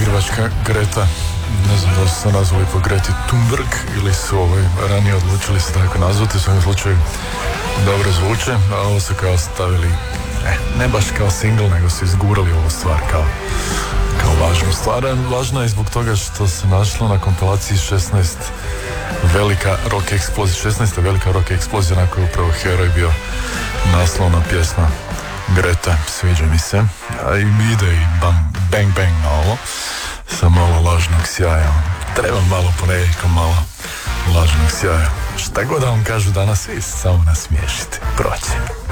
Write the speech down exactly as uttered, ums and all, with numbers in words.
Njemačka Greta, ne znam da su se nazvali po Greti Thunberg ili su ovaj, ranije odlučili se tako nazvati, u svom slučaju dobro zvuče, a ovo su kao stavili, ne, ne baš kao single, nego su izgurali ovu stvar kao, kao važnu stvar. Važna je zbog toga što se našlo na kompilaciji šesnaest velika rock eksplozija, šesnaesta velika rock eksplozija na kojoj je upravo heroj bio naslovna pjesma Greta, sviđa mi se, a i ide i bam, bang bang na ovo, sa malo lažnog sjaja. Treba malo ponedjeljkom, malo lažnog sjaja. Šta god da vam kažu danas, vi samo nasmiješite, proći.